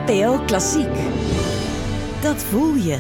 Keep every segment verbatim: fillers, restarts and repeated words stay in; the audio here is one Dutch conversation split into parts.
N P O Klassiek. Dat voel je.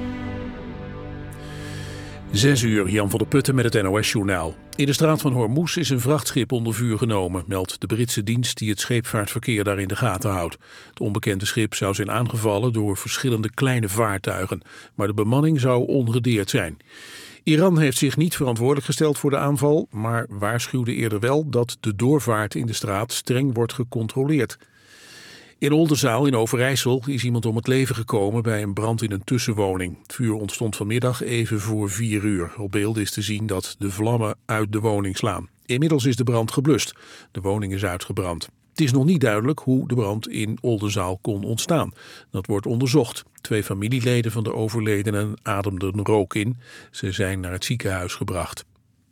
Zes uur, Jan van der Putten met het N O S-journaal. In de straat van Hormuz is een vrachtschip onder vuur genomen, meldt de Britse dienst die het scheepvaartverkeer daar in de gaten houdt. Het onbekende schip zou zijn aangevallen door verschillende kleine vaartuigen, maar de bemanning zou ongedeerd zijn. Iran heeft zich niet verantwoordelijk gesteld voor de aanval, maar waarschuwde eerder wel dat de doorvaart in de straat streng wordt gecontroleerd. In Oldenzaal in Overijssel is iemand om het leven gekomen bij een brand in een tussenwoning. Het vuur ontstond vanmiddag even voor vier uur. Op beelden is te zien dat de vlammen uit de woning slaan. Inmiddels is de brand geblust. De woning is uitgebrand. Het is nog niet duidelijk hoe de brand in Oldenzaal kon ontstaan. Dat wordt onderzocht. Twee familieleden van de overledenen ademden rook in. Ze zijn naar het ziekenhuis gebracht.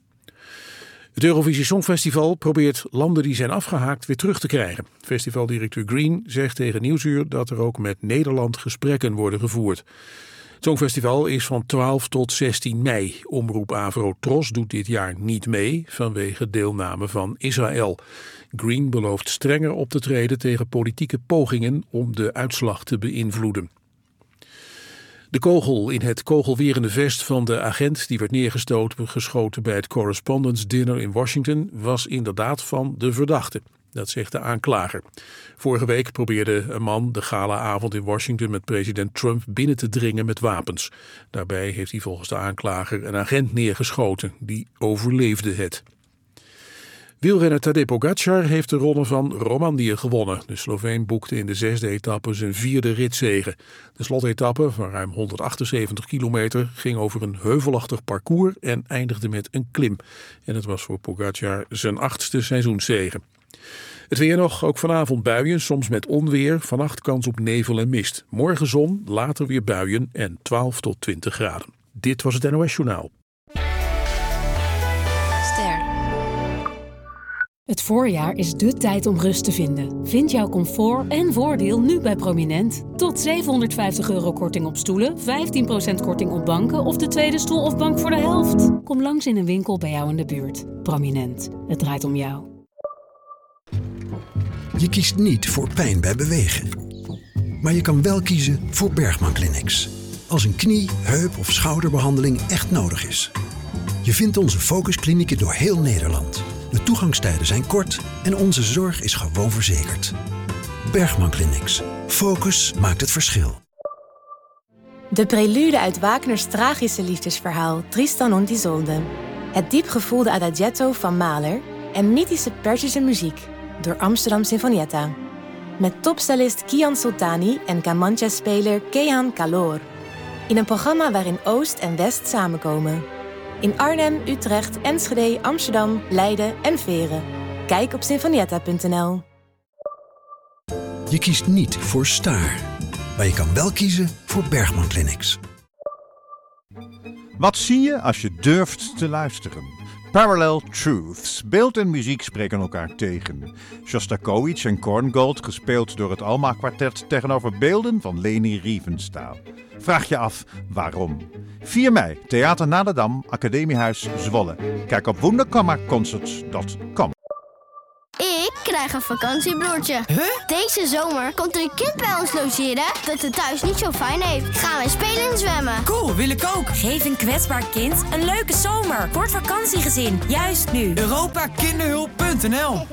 Het Eurovisie Songfestival probeert landen die zijn afgehaakt weer terug te krijgen. Festivaldirecteur Green zegt tegen Nieuwsuur dat er ook met Nederland gesprekken worden gevoerd. Het Songfestival is van twaalf tot zestien mei. Omroep Avro Tros doet dit jaar niet mee vanwege deelname van Israël. Green belooft strenger op te treden tegen politieke pogingen om de uitslag te beïnvloeden. De kogel in het kogelwerende vest van de agent die werd neergestoten geschoten bij het Correspondence Dinner in Washington was inderdaad van de verdachte. Dat zegt de aanklager. Vorige week probeerde een man de galaavond in Washington met president Trump binnen te dringen met wapens. Daarbij heeft hij volgens de aanklager een agent neergeschoten. Die overleefde het. Wielrenner Tadej Pogačar heeft de ronde van Romandie gewonnen. De Sloveen boekte in de zesde etappe zijn vierde ritzege. De slotetappe van ruim honderdachtenzeventig kilometer ging over een heuvelachtig parcours en eindigde met een klim. En het was voor Pogačar zijn achtste seizoenszege. Het weer nog, ook vanavond buien, soms met onweer. Vannacht kans op nevel en mist. Morgen zon, later weer buien en twaalf tot twintig graden. Dit was het N O S-journaal. Het voorjaar is dé tijd om rust te vinden. Vind jouw comfort en voordeel nu bij Prominent. Tot zevenhonderdvijftig euro korting op stoelen, vijftien procent korting op banken of de tweede stoel of bank voor de helft. Kom langs in een winkel bij jou in de buurt. Prominent, het draait om jou. Je kiest niet voor pijn bij bewegen. Maar je kan wel kiezen voor Bergman Clinics. Als een knie, heup of schouderbehandeling echt nodig is. Je vindt onze focusklinieken door heel Nederland. De toegangstijden zijn kort en onze zorg is gewoon verzekerd. Bergman Clinics. Focus maakt het verschil. De prelude uit Wagner's tragische liefdesverhaal Tristan und Isolde. Het diepgevoelde adagietto van Mahler en mythische Perzische muziek door Amsterdam Sinfonietta. Met topcellist Kian Sultani en Kamancha-speler Kehan Kalor. In een programma waarin Oost en West samenkomen. In Arnhem, Utrecht, Enschede, Amsterdam, Leiden en Veren. Kijk op sinfonietta punt n l. Je kiest niet voor Staar, maar je kan wel kiezen voor Bergman Clinics. Wat zie je als je durft te luisteren? Parallel Truths. Beeld en muziek spreken elkaar tegen. Shostakovich en Korngold, gespeeld door het Alma Kwartet tegenover beelden van Leni Riefenstahl. Vraag je af waarom? vier mei, Theater Na de Dam, Academiehuis Zwolle. Kijk op wunderkammerconcerts punt com. Ik krijg een vakantiebroertje. Huh? Deze zomer komt er een kind bij ons logeren dat het thuis niet zo fijn heeft. Gaan wij spelen en zwemmen. Cool, wil ik ook. Geef een kwetsbaar kind een leuke zomer. Word vakantiegezin, juist nu. Europa Kinderhulp punt n l.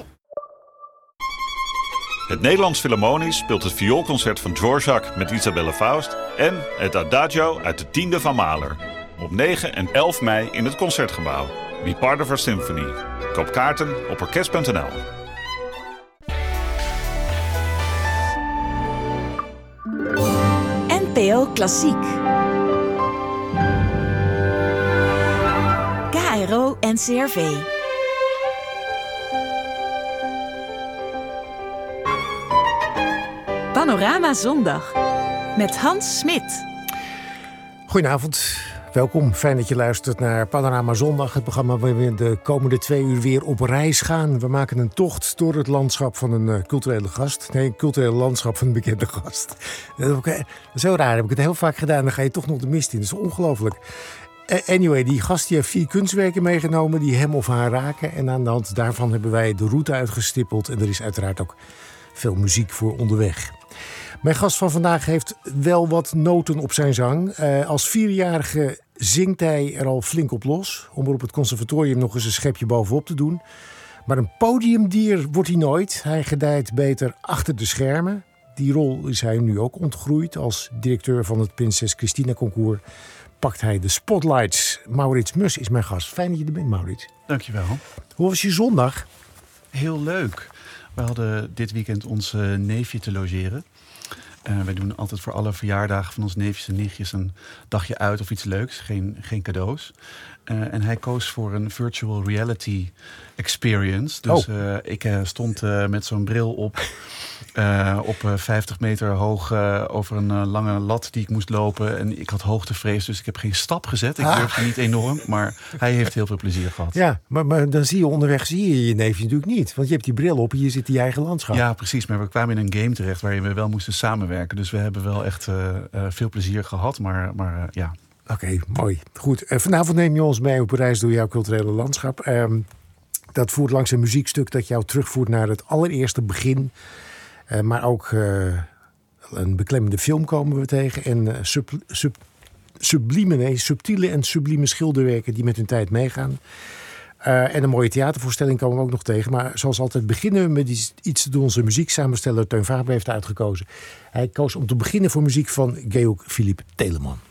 Het Nederlands Philharmonisch speelt het vioolconcert van Dvorak met Isabelle Faust en het Adagio uit de tiende van Mahler. Op negen en elf mei in het Concertgebouw. Be part of our symphony. Koop kaarten op orkest punt n l. N P O Klassiek. K R O N C R V. Panorama Zondag met Hans Smit. Goedenavond, welkom. Fijn dat je luistert naar Panorama Zondag. Het programma waar we de komende twee uur weer op reis gaan. We maken een tocht door het landschap van een uh, culturele gast. Nee, een culturele landschap van een bekende gast. Dat is zo raar, heb ik het heel vaak gedaan. Dan ga je toch nog de mist in. Dat is ongelooflijk. Anyway, die gast die heeft vier kunstwerken meegenomen die hem of haar raken. En aan de hand daarvan hebben wij de route uitgestippeld. En er is uiteraard ook veel muziek voor onderweg. Mijn gast van vandaag heeft wel wat noten op zijn zang. Uh, als vierjarige zingt hij er al flink op los, om er op het conservatorium nog eens een schepje bovenop te doen. Maar een podiumdier wordt hij nooit. Hij gedijt beter achter de schermen. Die rol is hij nu ook ontgroeid. Als directeur van het Prinses Christina Concours pakt hij de spotlights. Maurits Mus is mijn gast. Fijn dat je er bent, Maurits. Dankjewel. Hoe was je zondag? Heel leuk. We hadden dit weekend onze neefje te logeren. Uh, wij doen altijd voor alle verjaardagen van onze neefjes en nichtjes een dagje uit of iets leuks. Geen, geen cadeaus. Uh, en hij koos voor een virtual reality experience. Dus oh. uh, ik uh, stond uh, met zo'n bril op. Uh, op uh, vijftig meter hoog uh, over een uh, lange lat die ik moest lopen. En ik had hoogtevrees, dus ik heb geen stap gezet. Ik ah. durfde niet enorm, maar hij heeft heel veel plezier gehad. Ja, maar, maar dan zie je onderweg zie je je neefje natuurlijk niet. Want je hebt die bril op en je zit in je eigen landschap. Ja, precies. Maar we kwamen in een game terecht waarin we wel moesten samenwerken. Dus we hebben wel echt uh, uh, veel plezier gehad, maar, maar uh, ja... Oké, okay, mooi. Goed. Uh, vanavond neem je ons mee op reis door jouw culturele landschap. Um, dat voert langs een muziekstuk dat jou terugvoert naar het allereerste begin. Uh, maar ook uh, een beklemmende film komen we tegen. En uh, sub, sub, sublieme, nee, subtiele en sublieme schilderwerken die met hun tijd meegaan. Uh, en een mooie theatervoorstelling komen we ook nog tegen. Maar zoals altijd beginnen we met iets, iets te doen. Onze muzieksamensteller Teun Faber heeft uitgekozen. Hij koos om te beginnen voor muziek van Georg Philipp Telemann.